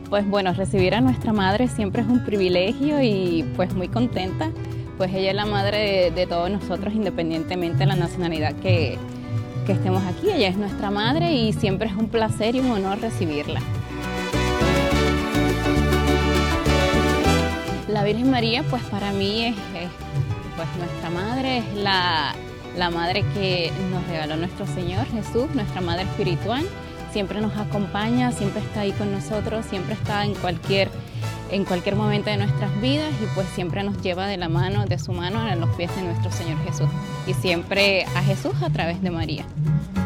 Pues bueno, recibir a nuestra madre siempre es un privilegio y pues muy contenta, pues ella es la madre de todos nosotros independientemente de la nacionalidad que estemos aquí. Ella es nuestra madre y siempre es un placer y un honor recibirla. La Virgen María pues para mí es pues nuestra madre, es la madre que nos regaló nuestro Señor Jesús, nuestra madre espiritual. Siempre nos acompaña, siempre está ahí con nosotros, siempre está en cualquier momento de nuestras vidas y pues siempre nos lleva de la mano, de su mano, a los pies de nuestro Señor Jesús. Y siempre a Jesús a través de María.